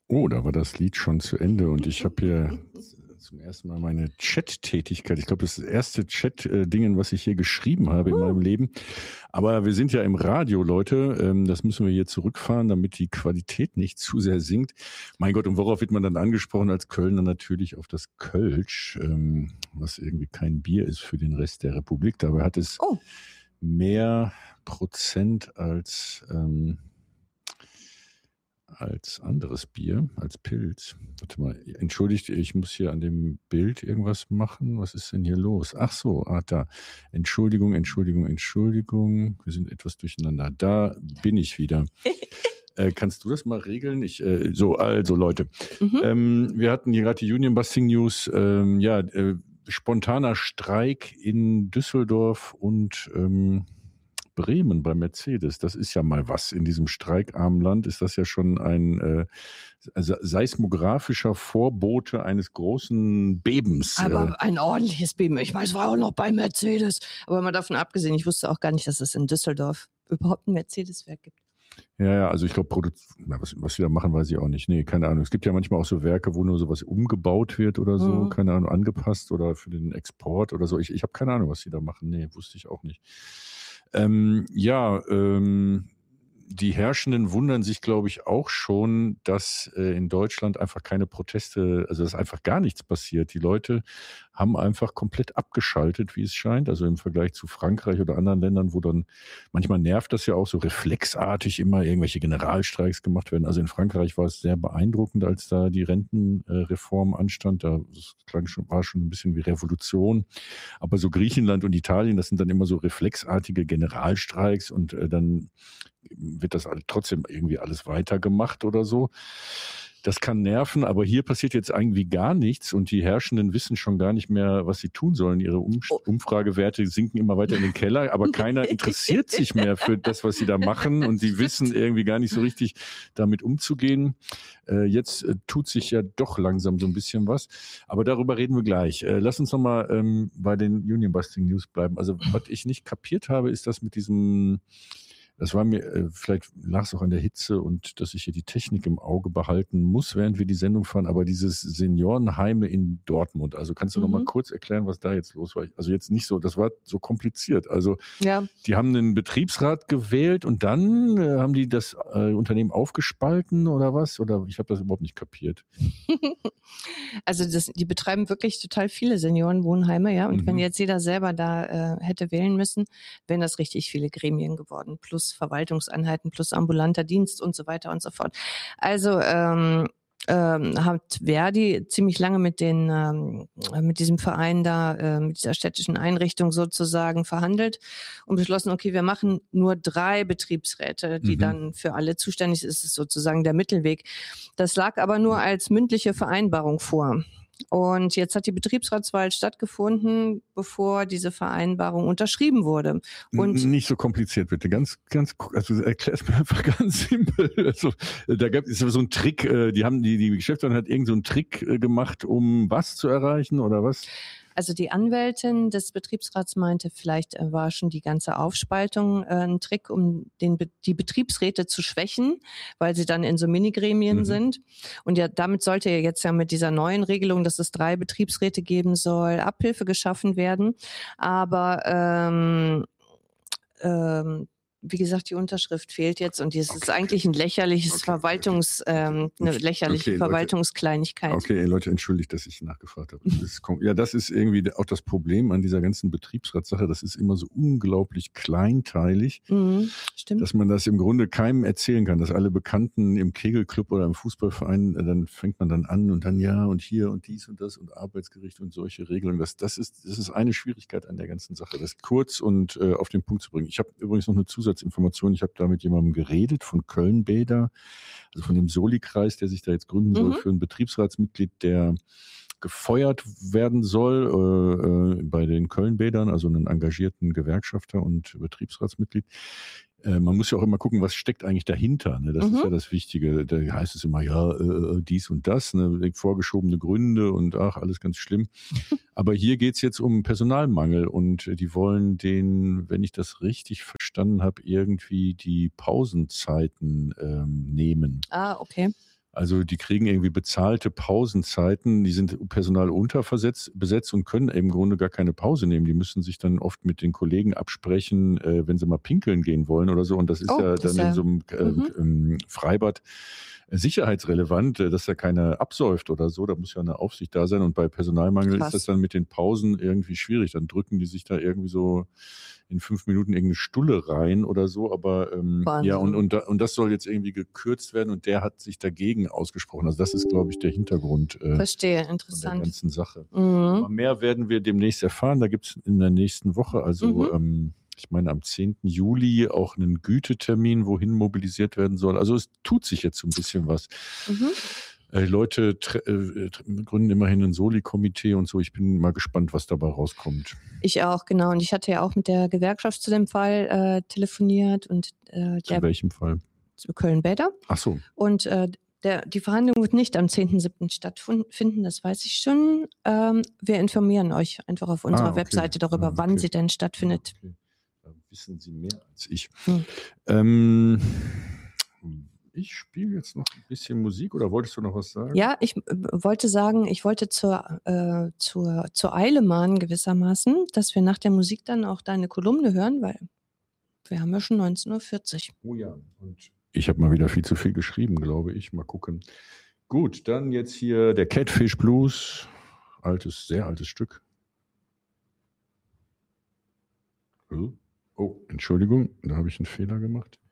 Oh, da war das Lied schon zu Ende und ich habe hier zum ersten Mal meine Chat-Tätigkeit. Ich glaube, das ist das erste Chat-Dingen, was ich hier geschrieben habe in meinem Leben. Aber wir sind ja im Radio, Leute. Das müssen wir hier zurückfahren, damit die Qualität nicht zu sehr sinkt. Mein Gott, und worauf wird man dann angesprochen als Kölner? Natürlich auf das Kölsch, was irgendwie kein Bier ist für den Rest der Republik. Dabei hat es mehr Prozent als anderes Bier, als Pilz. Warte mal, entschuldigt, ich muss hier an dem Bild irgendwas machen. Was ist denn hier los? Ach so, da. Entschuldigung. Wir sind etwas durcheinander. Da bin ich wieder. Kannst du das mal regeln? Also Leute. Wir hatten hier gerade die Union Busting News. Spontaner Streik in Düsseldorf und Bremen bei Mercedes. Das ist ja mal was. In diesem streikarmen Land ist das ja schon ein seismografischer Vorbote eines großen Bebens. Aber ein ordentliches Beben. Ich meine, es war auch noch bei Mercedes. Aber mal davon abgesehen, ich wusste auch gar nicht, dass es in Düsseldorf überhaupt ein Mercedes-Werk gibt. Ja, also ich glaube, was sie da machen, weiß ich auch nicht. Nee, keine Ahnung. Es gibt ja manchmal auch so Werke, wo nur sowas umgebaut wird oder so, keine Ahnung, angepasst oder für den Export oder so. Ich habe keine Ahnung, was sie da machen. Nee, wusste ich auch nicht. Die Herrschenden wundern sich, glaube ich, auch schon, dass in Deutschland einfach keine Proteste, also dass einfach gar nichts passiert. Die Leute haben einfach komplett abgeschaltet, wie es scheint. Also im Vergleich zu Frankreich oder anderen Ländern, wo dann manchmal nervt das ja auch so reflexartig immer irgendwelche Generalstreiks gemacht werden. Also in Frankreich war es sehr beeindruckend, als da die Rentenreform anstand. War schon ein bisschen wie Revolution. Aber so Griechenland und Italien, das sind dann immer so reflexartige Generalstreiks und dann wird das trotzdem irgendwie alles weitergemacht oder so. Das kann nerven, aber hier passiert jetzt irgendwie gar nichts und die Herrschenden wissen schon gar nicht mehr, was sie tun sollen. Ihre Umfragewerte sinken immer weiter in den Keller, aber keiner interessiert sich mehr für das, was sie da machen und sie wissen irgendwie gar nicht so richtig, damit umzugehen. Jetzt tut sich ja doch langsam so ein bisschen was, aber darüber reden wir gleich. Lass uns nochmal bei den Union Busting News bleiben. Also was ich nicht kapiert habe, ist das mit diesem... Das war mir, vielleicht lag es auch an der Hitze und dass ich hier die Technik im Auge behalten muss, während wir die Sendung fahren, aber dieses Seniorenheime in Dortmund, also kannst du noch mal kurz erklären, was da jetzt los war? Also jetzt nicht so, das war so kompliziert. Also die haben einen Betriebsrat gewählt und dann haben die das Unternehmen aufgespalten oder was? Oder ich habe das überhaupt nicht kapiert. Also die betreiben wirklich total viele Seniorenwohnheime, ja. Und wenn jetzt jeder selber da hätte wählen müssen, wären das richtig viele Gremien geworden, plus Verwaltungseinheiten, plus ambulanter Dienst und so weiter und so fort. Also hat Verdi ziemlich lange mit diesem Verein da, mit dieser städtischen Einrichtung sozusagen verhandelt und beschlossen, okay, wir machen nur 3 Betriebsräte, die dann für alle zuständig sind. Das ist sozusagen der Mittelweg. Das lag aber nur als mündliche Vereinbarung vor. Und jetzt hat die Betriebsratswahl stattgefunden, bevor diese Vereinbarung unterschrieben wurde. Und nicht so kompliziert, bitte. Also erklär es mir einfach ganz simpel. Also, da gab es so einen Trick, die Geschäftsführerin hat irgend so einen Trick gemacht, um was zu erreichen oder was? Also die Anwältin des Betriebsrats meinte, vielleicht war schon die ganze Aufspaltung ein Trick, um die Betriebsräte zu schwächen, weil sie dann in so Minigremien sind. Und ja, damit sollte ja jetzt mit dieser neuen Regelung, dass es 3 Betriebsräte geben soll, Abhilfe geschaffen werden. Aber wie gesagt, die Unterschrift fehlt jetzt und es ist eigentlich ein lächerliches eine lächerliche Verwaltungskleinigkeit. Okay, Leute, entschuldigt, dass ich nachgefragt habe. Das ist irgendwie auch das Problem an dieser ganzen Betriebsratssache. Das ist immer so unglaublich kleinteilig, stimmt. Dass man das im Grunde keinem erzählen kann, dass alle Bekannten im Kegelclub oder im Fußballverein, dann fängt man dann an und dann und hier und dies und das und Arbeitsgericht und solche Regelungen. Das ist eine Schwierigkeit an der ganzen Sache, das kurz und auf den Punkt zu bringen. Ich habe übrigens noch eine Zusatzinformation. Ich habe da mit jemandem geredet von Köln-Bäder, also von dem Soli-Kreis, der sich da jetzt gründen soll für ein Betriebsratsmitglied, der gefeuert werden soll bei den Köln-Bädern, also einen engagierten Gewerkschafter und Betriebsratsmitglied. Man muss ja auch immer gucken, was steckt eigentlich dahinter. Ne? Das ist ja das Wichtige. Da heißt es immer, dies und das, ne? Vorgeschobene Gründe und alles ganz schlimm. Aber hier geht es jetzt um Personalmangel und die wollen wenn ich das richtig verstanden habe, irgendwie die Pausenzeiten nehmen. Okay. Also die kriegen irgendwie bezahlte Pausenzeiten, die sind Personal besetzt und können im Grunde gar keine Pause nehmen. Die müssen sich dann oft mit den Kollegen absprechen, wenn sie mal pinkeln gehen wollen oder so. Und das ist Oh, ja das dann in ja. so einem Freibad sicherheitsrelevant, dass da keiner absäuft oder so. Da muss ja eine Aufsicht da sein. Und bei Personalmangel ist das Krass. dann mit den Pausen irgendwie schwierig. Dann drücken die sich da irgendwie so in 5 Minuten irgendeine Stulle rein oder so. Aber ja, Wahnsinn. und das soll jetzt irgendwie gekürzt werden und der hat sich dagegen ausgesprochen. Also das ist, glaube ich, der Hintergrund Verstehe, von der interessant. ganzen Sache. Mhm. Aber mehr werden wir demnächst erfahren. Da gibt es in der nächsten Woche, also ich meine am 10. Juli, auch einen Gütetermin, wohin mobilisiert werden soll. Also es tut sich jetzt so ein bisschen was. Mhm. Leute gründen immerhin ein Soli-Komitee und so. Ich bin mal gespannt, was dabei rauskommt. Ich auch, genau. Und ich hatte ja auch mit der Gewerkschaft zu dem Fall telefoniert und Zu welchem Fall? zu Köln-Bäder. Ach so. Und die Verhandlung wird nicht am 10.7. stattfinden, das weiß ich schon. Wir informieren euch einfach auf unserer okay. Webseite darüber, wann okay. sie denn stattfindet. Okay. Da wissen Sie mehr als ich. Ich spiele jetzt noch ein bisschen Musik oder wolltest du noch was sagen? Ja, ich wollte sagen, ich wollte zur Eile mahnen gewissermaßen, dass wir nach der Musik dann auch deine Kolumne hören, weil wir haben ja schon 19:40 Uhr. Oh ja, und ich habe mal wieder viel zu viel geschrieben, glaube ich. Mal gucken. Gut, dann jetzt hier der Catfish Blues. Sehr altes Stück. Oh, Entschuldigung, da habe ich einen Fehler gemacht.